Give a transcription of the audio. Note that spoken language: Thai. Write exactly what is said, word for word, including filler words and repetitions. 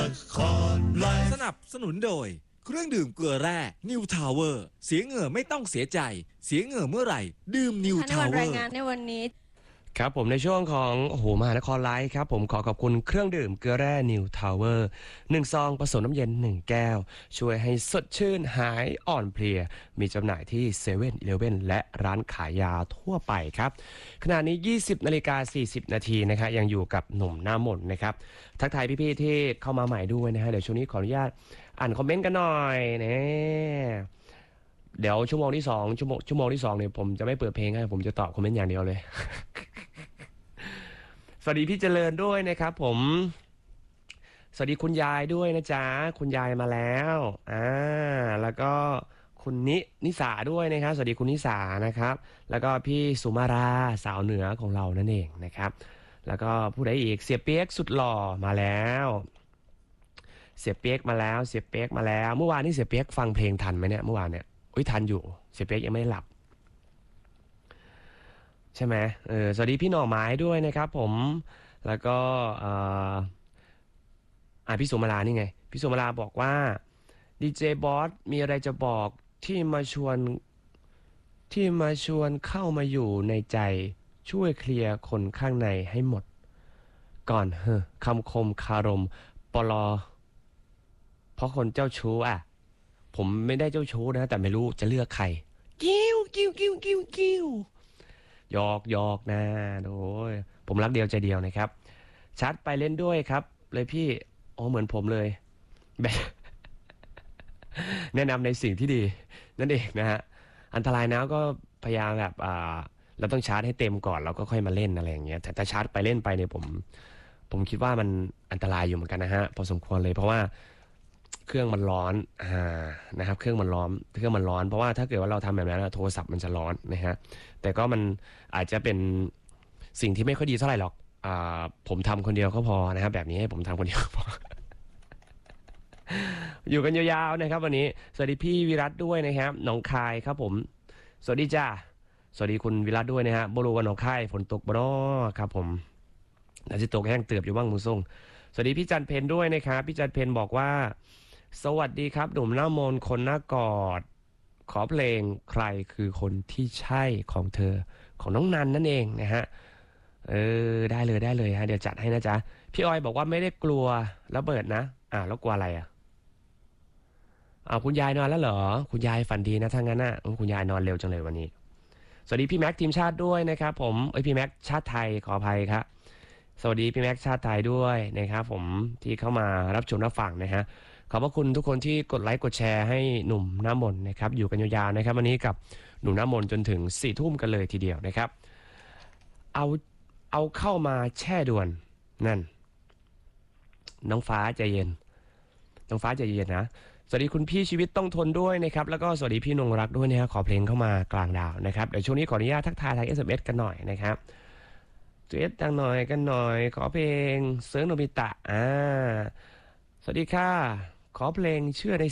สนับสนุนโดยเครื่องดื่มเกลือแร่ New Tower เสียเหงื่อไม่ต้องเสียใจเสียเหงื่อเมื่อไหร่ดื่ม New ในวัน Tower รายงานในวันนี้ครับผมในช่วงของโอ้โหมหานครไลฟ์ครับผมขอขอบคุณเครื่องดื่มเกลือแร่ New Tower หนึ่งซองผสมน้ำเย็นหนึ่งแก้วช่วยให้สดชื่นหายอ่อนเพลียมีจำหน่ายที่เซเว่นอีเลฟเว่นและร้านขายยาทั่วไปครับขณะนี้ ยี่สิบนาฬิกาสี่สิบนาทีนะครับยังอยู่กับหนุ่มหน้ามนต์นะครับทักทายพี่ๆที่เข้ามาใหม่ด้วยนะฮะเดี๋ยวช่วงนี้ขออนุญาตอ่านคอมเมนต์กันหน่อยเนี่ยเดี๋ยวชั่วโมงที่สองชั่วโมงชั่วโมงที่สองเนี่ยผมจะไม่เปิดเพลงให้ผมจะตอบคอมเมนต์อย่างเดียวเลย สวัสดีพี่เจริญด้วยนะครับผมสวัสดีคุณยายด้วยนะจ๊ะคุณยายมาแล้วอ่าแล้วก็คุณนินิสาด้วยนะครับสวัสดีคุณนิสานะครับแล้วก็พี่สุมาราสาวเหนือของเรานั่นเองนะครับแล้วก็ผู้ใดอีกเสียเปียกสุดหล่อมาแล้วเสียเปียกมาแล้วเสียเปียกมาแล้วเมื่อวานนี้เสียเปียกฟังเพลงทันไหมเนี่ยเมื่อวานเนี่ยอุ้ยทันอยู่เสียเปียกยังไม่หลับใช่ไหมเออสวัสดีพี่หน่อไม้ด้วยนะครับผมแล้วก็อ่าอ่าพี่สุมาลานี่ไงพี่สุมาลาบอกว่าดีเจบอสมีอะไรจะบอกที่มาชวนที่มาชวนเข้ามาอยู่ในใจช่วยเคลียร์คนข้างในให้หมดก่อนเฮ้อคำคมคารมปลอเพราะคนเจ้าชู้อ่ะผมไม่ได้เจ้าชู้นะแต่ไม่รู้จะเลือกใครกิ้วกิ้วกิ้วกิ้วกิ้วหยอกหยอกนะโอ้ยผมรักเดียวใจเดียวนะครับชัดไปเล่นด้วยครับเลยพี่อ๋อเหมือนผมเลยแบบ แนะนำในสิ่งที่ดีนั่นเองนะฮะอันตรายนะก็พยายามแบบอ่าเราต้องชาร์จให้เต็มก่อนแล้วก็ค่อยมาเล่นอะไรอย่างเงี้ยแต่ถ้าชาร์จไปเล่นไปเนี่ยผมผมคิดว่ามันอันตรายอยู่เหมือนกันนะฮะพอสมควรเลยเพราะว่าเครื่องมันร้อนอ่านะครับเครื่องมันร้อนเครื่องมันร้อนเพราะว่าถ้าเกิดว่าเราทำแบบนั้นโทรศัพท์มันจะร้อนนะฮะแต่ก็มันอาจจะเป็นสิ่งที่ไม่ค่อยดีเท่าไหร่หรอกอ่าผมทำคนเดียวก็พอนะครับแบบนี้ให้ผมทำคนเดียวก็พอ อยู่กันยาวๆนะครับวันนี้สวัสดีพี่วิรัตด้วยนะครับหนองคายครับผมสวัสดีจ้าสวัสดีคุณวิรัตด้วยนะฮะบรูวันหนองคายฝนตกบ่น้อครับผมน่าจะตกแห้งเตือบอยู่บ้างมุงส่งสวัสดีพี่จันเพนด้วยนะครับพี่จันเพนบอกว่าสวัสดีครับหนุ่มหน้ามนคนหน้ากอดขอเพลงใครคือคนที่ใช่ของเธอของน้องนันนั่นเองนะฮะเออได้เลยได้เลยฮะเดี๋ยวจัดให้นะจ๊ะพี่ออยบอกว่าไม่ได้กลัวระเบิดนะอ่าแล้วกลัวอะไรอ่ะอ้าวคุณยายนอนแล้วเหรอคุณยายฝันดีนะถ้างั้นนะคุณยายนอนเร็วจังเลยวันนี้สวัสดีพี่แม็กทีมชาติด้วยนะครับผมเอ้ยพี่แม็กชาติไทยขออภัยครับสวัสดีพี่แม็กชาติไทยด้วยนะครับผมที่เข้ามารับชมรับฟังนะฮะขอบพระคุณทุกคนที่กดไลค์กดแชร์ให้หนุ่มน้ำมนต์นะครับอยู่กันยาวๆนะครับวันนี้กับหนุ่มน้ำมนต์จนถึงสี่ทุ่มกันเลยทีเดียวนะครับเอาเอาเข้ามาแช่ด่วนนั่นน้องฟ้าใจเย็นน้องฟ้าใจเย็นนะสวัสดีคุณพี่ชีวิตต้องทนด้วยนะครับแล้วก็สวัสดีพี่นงรักด้วยนะฮะขอเพลงเข้ามากลางดาวนะครับเดี๋ยวช่วงนี้ขออนุญาตทักทายทาง เอส เอ็ม เอส กันหน่อยนะครับเอสดังหน่อยกันหน่อยขอเพลงเซิร์งโนบิตะอ่าสวัสดีค่ะขอเพลงเชื่อใน